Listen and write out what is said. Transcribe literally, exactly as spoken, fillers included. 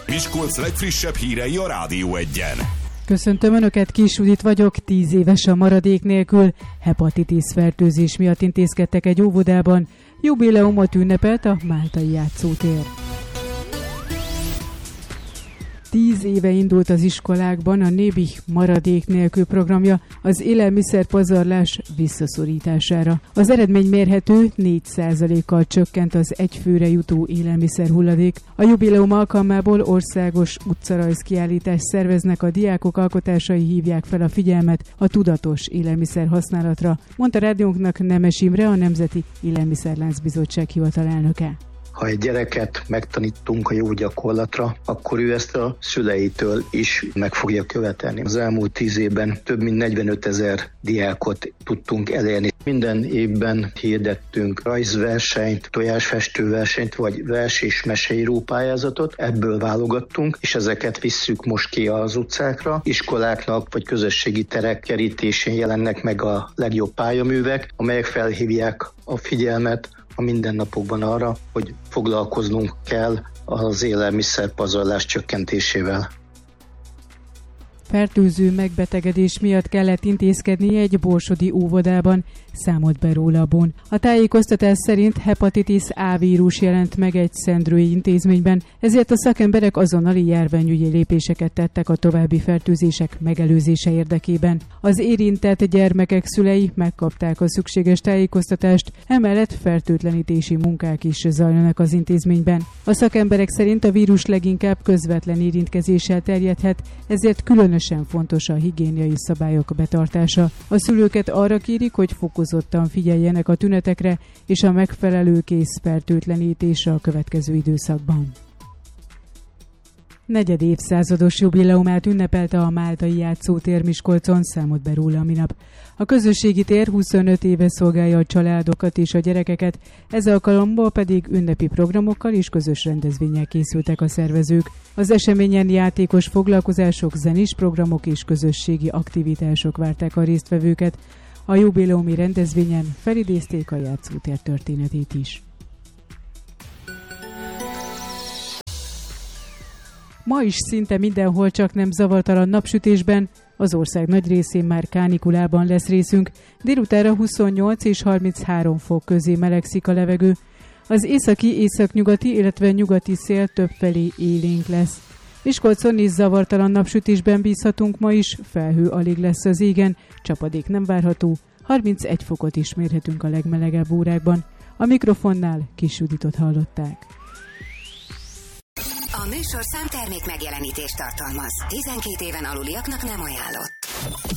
Miskolc legfrissebb hírei a Rádió Egyen. Köszöntöm Önöket, Kis Judit vagyok, tíz éves a maradék nélkül. Hepatitis fertőzés miatt intézkedtek egy óvodában. Jubileumot ünnepelt a Máltai Játszótér. Tíz éve indult az iskolákban a Nébih maradék nélkül programja az élelmiszerpazarlás visszaszorítására. Az eredmény mérhető, négy százalékkal csökkent az egyfőre jutó élelmiszer hulladék. A jubileum alkalmából országos utcarajzkiállítást szerveznek, a diákok alkotásai hívják fel a figyelmet a tudatos élelmiszer használatra, mondta rádiónknak Nemes Imre, a Nemzeti Élelmiszerláncbizottság hivatalelnöke. Ha egy gyereket megtanítunk a jó gyakorlatra, akkor ő ezt a szüleitől is meg fogja követelni. Az elmúlt tíz évben több mint negyvenöt ezer diákot tudtunk elérni. Minden évben hirdettünk rajzversenyt, tojásfestőversenyt, vagy vers- és meseíró pályázatot. Ebből válogattunk, és ezeket visszük most ki az utcákra. Iskoláknak vagy közösségi terek kerítésén jelennek meg a legjobb pályaművek, amelyek felhívják a figyelmet a mindennapokban arra, hogy foglalkoznunk kell az élelmiszerpazarlás csökkentésével. Fertőző megbetegedés miatt kellett intézkednie egy borsodi óvodában, számolt be róla a Bon. A tájékoztatás szerint hepatitis A vírus jelent meg egy szendrői intézményben, ezért a szakemberek azonnali járványügyi lépéseket tettek a további fertőzések megelőzése érdekében. Az érintett gyermekek szülei megkapták a szükséges tájékoztatást, emellett fertőtlenítési munkák is zajlanak az intézményben. A szakemberek szerint a vírus leginkább közvetlen érintkezéssel terjedhet, ezért különösen fontos a higiéniai szabályok betartása. A szülőket arra kérik, hogy fokozottan figyeljenek a tünetekre és a megfelelő kész fertőtlenítésre a következő időszakban. Negyed évszázados jubileumát ünnepelte a Máltai Játszótér Miskolcon, számolt be róla a minap. A közösségi tér huszonöt éve szolgálja a családokat és a gyerekeket, ez alkalommal pedig ünnepi programokkal és közös rendezvénnyel készültek a szervezők. Az eseményen játékos foglalkozások, zenés programok és közösségi aktivitások várták a résztvevőket. A jubileumi rendezvényen felidézték a játszótér történetét is. Ma is szinte mindenhol, csak nem zavartalan napsütésben, az ország nagy részén már kánikulában lesz részünk, délutánra huszonnyolc és harminchárom fok közé melegszik a levegő. Az északi, északnyugati, illetve nyugati szél többfelé élénk lesz. Miskolcon is zavartalan napsütésben bízhatunk ma is, felhő alig lesz az égen, csapadék nem várható, harmincegy fokot is mérhetünk a legmelegebb órákban. A mikrofonnál Kis Juditot hallották. A műsor számtermék megjelenítést tartalmaz. tizenkét éven aluliaknak nem ajánlott.